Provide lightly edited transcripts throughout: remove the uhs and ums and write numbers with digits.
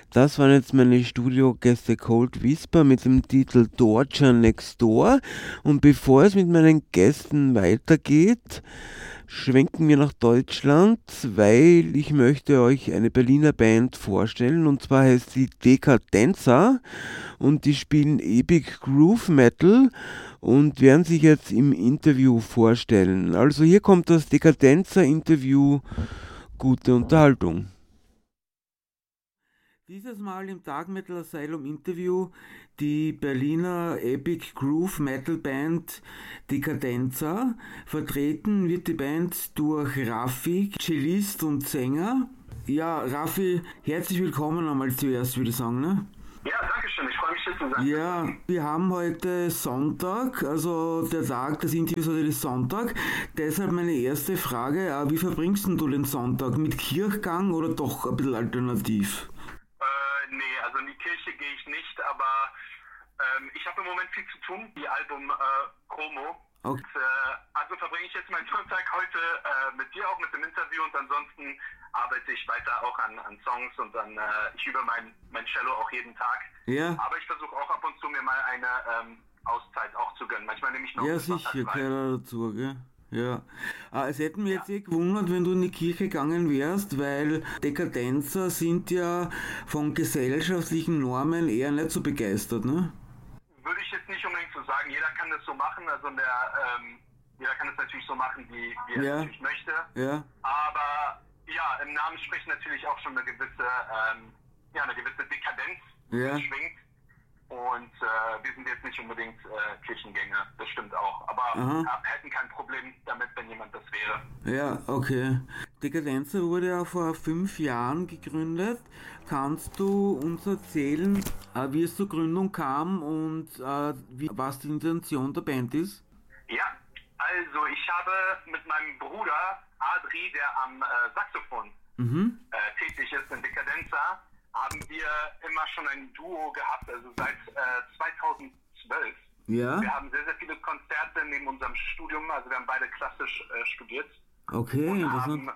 Das waren jetzt meine Studiogäste Cold Whisper mit dem Titel Torture Next Door. Und bevor es mit meinen Gästen weitergeht, schwenken wir nach Deutschland, weil ich möchte euch eine Berliner Band vorstellen. Und zwar heißt sie Decadenza und die spielen Epic Groove Metal und werden sich jetzt im Interview vorstellen. Also hier kommt das Decadenza Interview. Gute Unterhaltung. Dieses Mal im Dark Metal Asylum Interview die Berliner Epic Groove Metal Band Decadenza. Vertreten wird die Band durch Raffi, Cellist und Sänger. Ja, Raffi, herzlich willkommen einmal zuerst, würde ich sagen, ne? Ja, danke schön. Ich freue mich, hier zu sein. Ja, wir haben heute Sonntag, also der Tag des Interviews heute ist Sonntag. Deshalb meine erste Frage, wie verbringst denn du den Sonntag? Mit Kirchgang oder doch ein bisschen alternativ? Nee, also in die Kirche gehe ich nicht, aber ich habe im Moment viel zu tun, die Album-Promo. Okay. Also verbringe ich jetzt meinen Sonntag heute mit dir auch, mit dem Interview, und ansonsten arbeite ich weiter auch an Songs und dann ich übe mein Cello auch jeden Tag. Ja. Aber ich versuche auch ab und zu mir mal eine Auszeit auch zu gönnen. Manchmal nehme ich noch Ja, einen Sonntag sicher, frei. gehört dazu, gell? Ja. Es hätte mich jetzt gewundert, wenn du in die Kirche gegangen wärst, weil Dekadenzer sind ja von gesellschaftlichen Normen eher nicht so begeistert, ne? Würde ich jetzt nicht unbedingt so sagen. Jeder kann das so machen. Also jeder kann es natürlich so machen, wie er es natürlich möchte. Ja. Aber ja, im Namen spricht natürlich auch schon eine gewisse Dekadenz, die schwingt. Und wir sind jetzt nicht unbedingt Kirchengänger, das stimmt auch. Aber hätten kein Problem damit, wenn jemand das wäre. Ja, okay. Decadenza wurde ja vor 5 Jahren gegründet. Kannst du uns erzählen, wie es zur Gründung kam und was die Intention der Band ist? Ja, also ich habe mit meinem Bruder Adri, der am Saxophon tätig ist in Decadenza, haben wir immer schon ein Duo gehabt, also seit 2012. Ja. Wir haben sehr, sehr viele Konzerte neben unserem Studium, also wir haben beide klassisch studiert. Okay, Und interessant.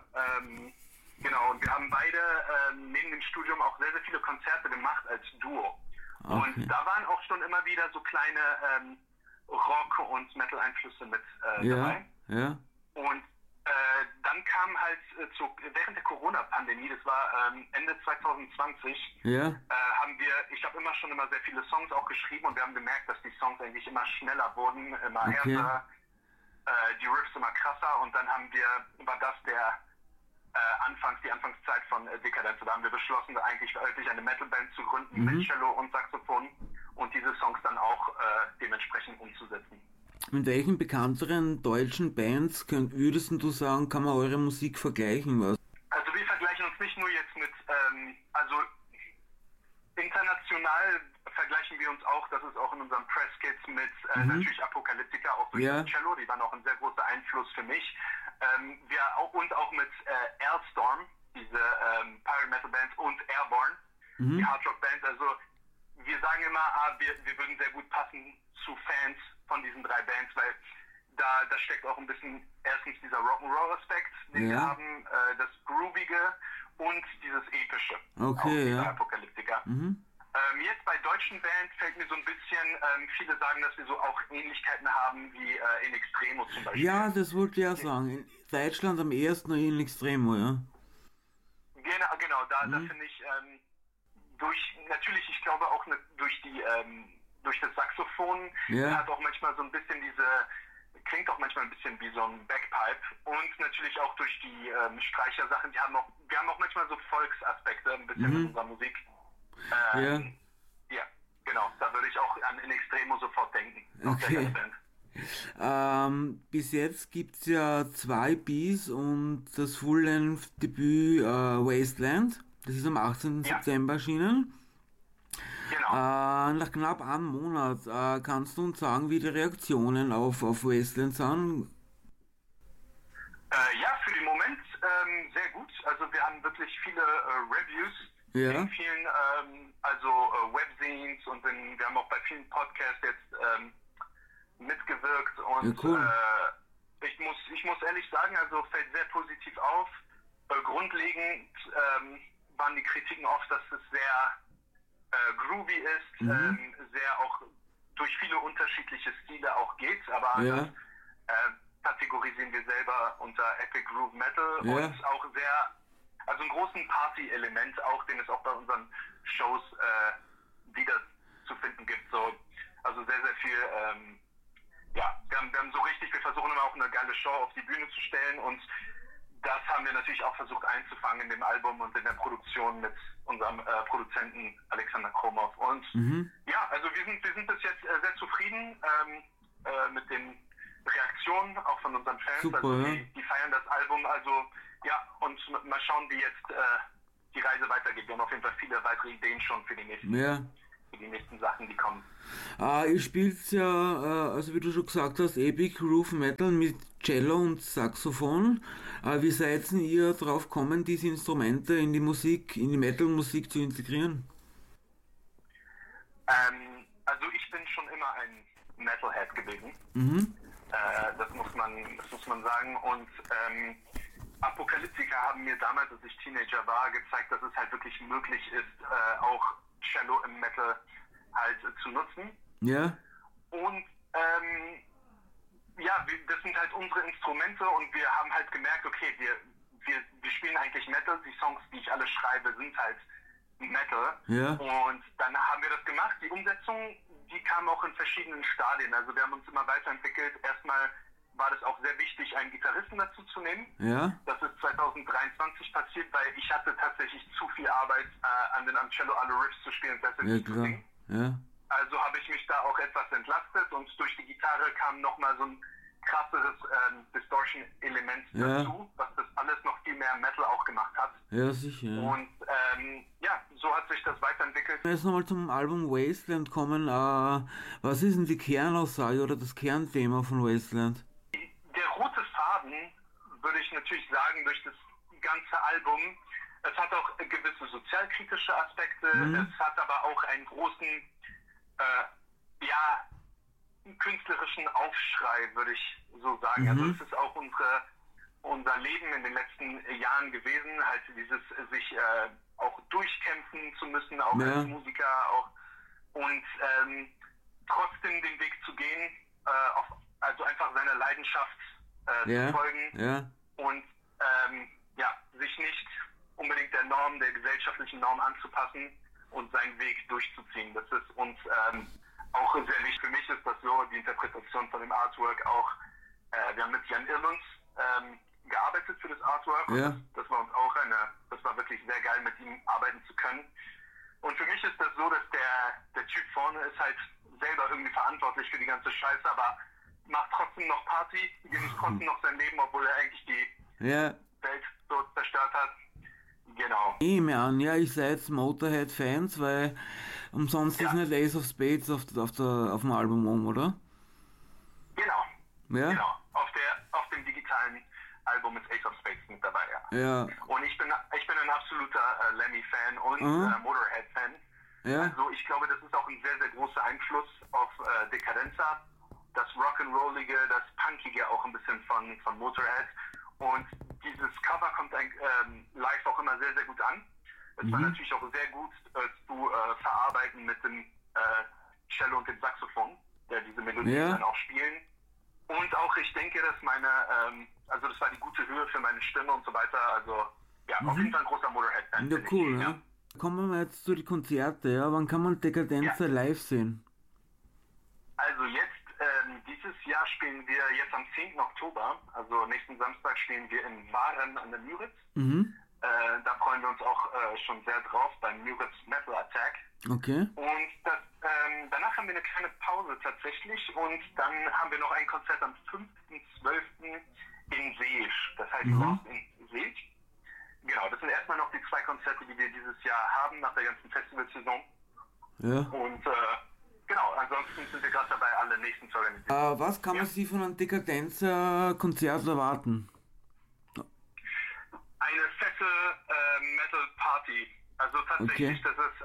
und wir haben beide neben dem Studium auch sehr, sehr viele Konzerte gemacht als Duo. Okay. Und da waren auch schon immer wieder so kleine Rock- und Metal-Einflüsse mit dabei. Ja. Und dann kam halt während der Corona-Pandemie, das war Ende 2020, ich habe immer sehr viele Songs auch geschrieben und wir haben gemerkt, dass die Songs eigentlich immer schneller wurden, immer härter, die Riffs immer krasser, und dann war das die Anfangszeit von Decadenz. Da haben wir beschlossen, eigentlich wirklich eine Metal-Band zu gründen mit Cello und Saxophon und diese Songs dann auch dementsprechend umzusetzen. Mit welchen bekannteren deutschen Bands würdest du sagen, kann man eure Musik vergleichen? Also wir vergleichen uns nicht nur jetzt mit, international vergleichen wir uns auch, das ist auch in unserem Presskits mit natürlich Apocalyptica, auch durch das Cello, die waren auch ein sehr großer Einfluss für mich. Und auch mit Airstream, diese Pirate Metal Band, und Airborne, die Hard Rock Band. Also wir sagen immer, wir würden sehr gut passen zu Fans von diesen 3 Bands, weil da steckt auch ein bisschen erstens dieser Rock'n'Roll-Aspekt, den wir haben, das Groovige und dieses Epische. Okay, auch Apocalyptica. Jetzt bei deutschen Bands fällt mir so ein bisschen, viele sagen, dass wir so auch Ähnlichkeiten haben wie In Extremo zum Beispiel. Ja, das wollte ich ja sagen. In Deutschland am ehesten In Extremo, ja. Genau, da finde ich, ich glaube auch durch das Saxophon hat auch manchmal so ein bisschen klingt auch manchmal ein bisschen wie so ein Backpipe, und natürlich auch durch die Streichersachen, wir haben auch manchmal so Volksaspekte ein bisschen in unserer Musik. Ja, genau, da würde ich auch an In Extremo sofort denken. Okay. Bis jetzt gibt es ja 2 Bs und das Full-Length-Debüt Wasteland. Das ist am 18. September erschienen. Genau. Nach knapp einem Monat, kannst du uns sagen, wie die Reaktionen auf Wasteland sind? Für den Moment sehr gut. Also wir haben wirklich viele Reviews in vielen, Webzines, und wir haben auch bei vielen Podcasts jetzt mitgewirkt, und cool. Ich muss ehrlich sagen, also fällt sehr positiv auf. Grundlegend waren die Kritiken oft, dass es sehr groovy ist, sehr auch durch viele unterschiedliche Stile auch geht, aber das kategorisieren wir selber unter Epic Groove Metal und auch sehr, also einen großen Party-Element auch, den es auch bei unseren Shows wieder zu finden gibt. So, also sehr, sehr viel, wir haben so richtig, wir versuchen immer auch eine geile Show auf die Bühne zu stellen und das haben wir natürlich auch versucht einzufangen in dem Album und in der Produktion mit unserem Produzenten Alexander Kromov. Und also wir sind bis jetzt sehr zufrieden mit den Reaktionen auch von unseren Fans. Super, also die feiern das Album, also und mal schauen, wie jetzt die Reise weitergeht. Wir haben auf jeden Fall viele weitere Ideen schon für die nächsten Sachen, die kommen. Ihr spielt ja, also wie du schon gesagt hast, Epic Groove Metal mit Cello und Saxophon. Wie seid ihr drauf gekommen, diese Instrumente in die Musik, in die Metal-Musik zu integrieren? Also ich bin schon immer ein Metalhead gewesen. Das muss man sagen. Und Apokalyptika haben mir damals, als ich Teenager war, gezeigt, dass es halt wirklich möglich ist, auch Cello im Metal halt zu nutzen. Ja. Und das sind halt unsere Instrumente und wir haben halt gemerkt, okay, wir spielen eigentlich Metal, die Songs, die ich alle schreibe, sind halt Metal. Ja. Und dann haben wir das gemacht. Die Umsetzung, die kam auch in verschiedenen Stadien. Also wir haben uns immer weiterentwickelt. Erstmal war das auch sehr wichtig, einen Gitarristen dazu zu nehmen. Ja. Das ist 2023 passiert, weil ich hatte tatsächlich zu viel Arbeit, am Cello alle Riffs zu spielen, das heißt zu singen. Ja. Also habe ich mich da auch etwas entlastet und durch die Gitarre kam nochmal so ein krasseres Distortion-Element dazu, was das alles noch viel mehr Metal auch gemacht hat. Ja, sicher. Und so hat sich das weiterentwickelt. Jetzt nochmal zum Album Wasteland kommen. Was ist denn die Kernaussage oder das Kernthema von Wasteland? Der rote Faden, würde ich natürlich sagen, durch das ganze Album, es hat auch gewisse sozialkritische Aspekte, es hat aber auch einen großen künstlerischen Aufschrei, würde ich so sagen. Also es ist auch unser Leben in den letzten Jahren gewesen, halt dieses sich auch durchkämpfen zu müssen, auch als Musiker auch und trotzdem den Weg zu gehen, also einfach seiner Leidenschaft zu folgen und sich nicht unbedingt der gesellschaftlichen Norm anzupassen und seinen Weg durchzuziehen. Das ist uns auch sehr wichtig. Für mich ist das so, die Interpretation von dem Artwork auch, wir haben mit Jan Irlunds gearbeitet für das Artwork. Ja. Das war uns auch das war wirklich sehr geil, mit ihm arbeiten zu können. Und für mich ist das so, dass der Typ vorne ist halt selber irgendwie verantwortlich für die ganze Scheiße, aber macht trotzdem noch Party, genießt trotzdem noch sein Leben, obwohl er eigentlich die Welt so zerstört hat. Genau. Ich nehme an, ich seid Motorhead-Fans, weil umsonst ist nicht Ace of Spades auf dem Album oder? Genau. Ja? Genau. Auf dem digitalen Album ist Ace of Spades mit dabei, ja. Und ich bin ein absoluter Lemmy-Fan und Motorhead-Fan. Ja. Also ich glaube, das ist auch ein sehr, sehr großer Einfluss auf Decadenza. Das Rock'n'Rollige, das Punkige auch ein bisschen von Motorhead. Und dieses Cover kommt live auch immer sehr, sehr gut an. Es war natürlich auch sehr gut zu verarbeiten mit dem Cello und dem Saxophon, der diese Melodie dann auch spielen. Und auch, ich denke, dass also das war die gute Höhe für meine Stimme und so weiter. Also, auf jeden Fall ein großer Motorhead-Fan. Ja, cool, ja. Kommen wir jetzt zu den Konzerten, Wann kann man Decadenza live sehen? Also jetzt, dieses Jahr spielen wir jetzt am 10. Oktober, also nächsten Samstag spielen wir in Waren an der Müritz. Da freuen wir uns auch schon sehr drauf beim Müritz Metal Attack. Okay. Und danach haben wir eine kleine Pause tatsächlich und dann haben wir noch ein Konzert am 5.12. in Seesch. Das heißt Lost in Seesch. Genau, das sind erstmal noch die 2 Konzerte, die wir dieses Jahr haben nach der ganzen Festivalsaison. Ja. Und genau, ansonsten sind wir gerade dabei, alle nächsten zu organisieren. Was kann man sich von einem Decadenza-Konzert erwarten? Eine fette Metal Party. Also tatsächlich, das ist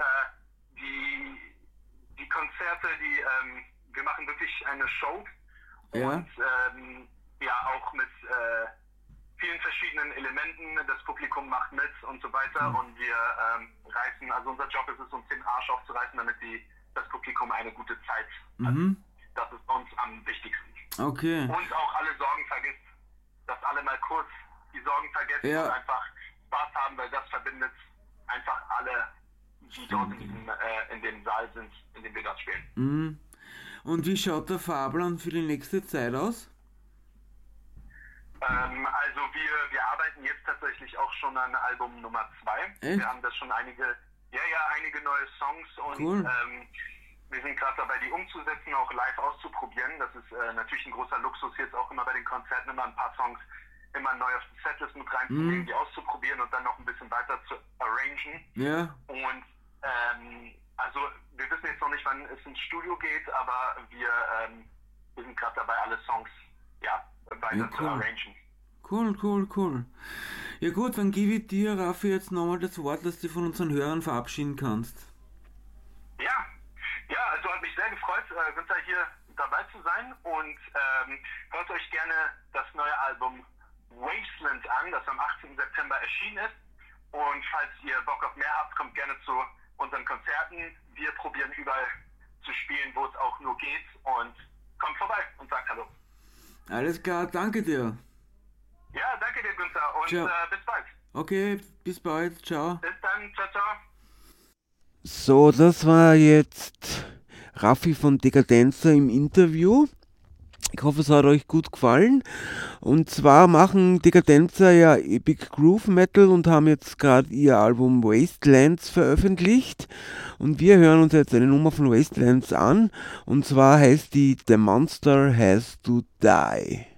die Konzerte, wir machen wirklich eine Show. Und auch mit vielen verschiedenen Elementen. Das Publikum macht mit und so weiter. Und wir reißen, also unser Job ist es, uns den Arsch aufzureißen, damit das Publikum eine gute Zeit hat. Das ist uns am wichtigsten. Okay. Und auch alle Sorgen vergisst, dass alle mal kurz die Sorgen vergessen und einfach Spaß haben, weil das verbindet einfach alle, die dort in dem Saal sind, in dem wir dort spielen. Und wie schaut der Fahrplan für die nächste Zeit aus? Also wir arbeiten jetzt tatsächlich auch schon an Album Nummer 2. Echt? Wir haben das schon einige neue Songs und cool. Wir sind gerade dabei, die umzusetzen, auch live auszuprobieren. Das ist natürlich ein großer Luxus, jetzt auch immer bei den Konzerten immer ein paar Songs immer neu auf die Setlist mit reinzunehmen, die auszuprobieren und dann noch ein bisschen weiter zu arrangen. Ja. Und also wir wissen jetzt noch nicht, wann es ins Studio geht, aber wir sind gerade dabei, alle Songs weiter zu arrangen. Cool. Ja gut, dann gebe ich dir, Raffi, jetzt nochmal das Wort, dass du von unseren Hörern verabschieden kannst. Ja, also hat mich sehr gefreut, Günther, hier dabei zu sein und hört euch gerne das neue Album Wasteland an, das am 18. September erschienen ist. Und falls ihr Bock auf mehr habt, kommt gerne zu unseren Konzerten. Wir probieren überall zu spielen, wo es auch nur geht, und kommt vorbei und sagt Hallo. Alles klar, danke dir. Ja, danke dir, Günther, und bis bald. Okay, bis bald, ciao. Bis dann, ciao. So, das war jetzt Raffi von Decadenza im Interview. Ich hoffe, es hat euch gut gefallen. Und zwar machen Decadenza ja Epic Groove Metal und haben jetzt gerade ihr Album Wastelands veröffentlicht. Und wir hören uns jetzt eine Nummer von Wastelands an. Und zwar heißt die The Monster Has to Die.